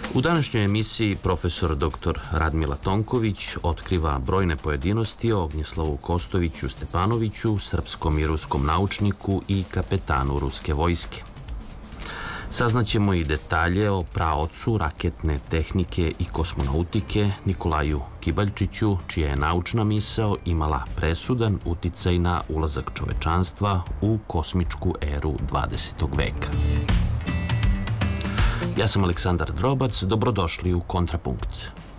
U današnjoj emisiji profesor dr. Radmila Tonković otkriva brojne pojedinosti o Ognjislavu Kostoviću Stepanoviću, srpskom i ruskom naučniku i kapetanu ruske vojske. Saznaćemo i detalje o praocu raketne tehnike i kosmonautike Nikolaju Kibaljčiću, čija je naučna misao imala presudan uticaj na ulazak čovečanstva u kosmičku eru 20. veka. Ja sam Aleksandar Drobac, dobrodošli u Kontrapunkt.